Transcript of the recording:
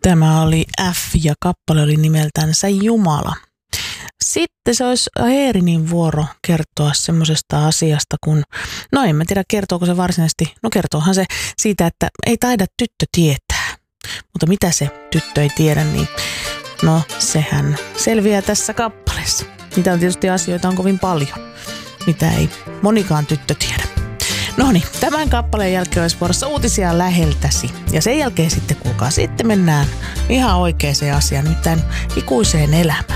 Tämä oli F ja kappale oli nimeltänsä Jumala. Sitten se olisi Eerinin vuoro kertoa semmoisesta asiasta, kun, no en mä tiedä kertooko se varsinaisesti, no kertoohan se siitä, että ei taida tyttö tietää. Mutta mitä se tyttö ei tiedä, niin no sehän selviää tässä kappaleessa. Niitä on tietysti asioita on kovin paljon, mitä ei monikaan tyttö tiedä. No niin, tämän kappaleen jälkeen olisi vuorossa uutisia läheltäsi. Ja sen jälkeen sitten, kuulkaa, sitten mennään ihan oikeaan asiaan, nimittäin ikuiseen elämään.